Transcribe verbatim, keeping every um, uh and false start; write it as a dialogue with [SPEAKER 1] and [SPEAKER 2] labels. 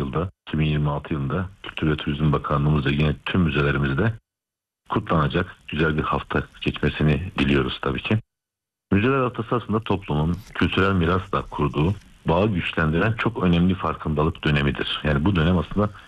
[SPEAKER 1] yılda, iki bin yirmi altı yılında Kültür ve Turizm Bakanlığımızda yine tüm müzelerimizde kutlanacak güzel bir hafta geçmesini diliyoruz tabii ki. Müzeler haftası aslında toplumun kültürel mirasla kurduğu bağı güçlendiren çok önemli farkındalık dönemidir. Yani bu dönem aslında